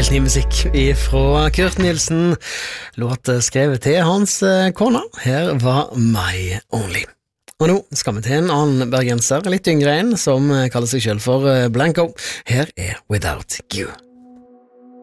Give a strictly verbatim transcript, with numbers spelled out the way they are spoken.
helt ny musikk fra Kurt Nilsen. Låt skrevet til hans kone. Her var My Only. Og nå skal vi til en annen bergenser, litt yngre en, som kaller seg selv for Blanco. Her er Without You.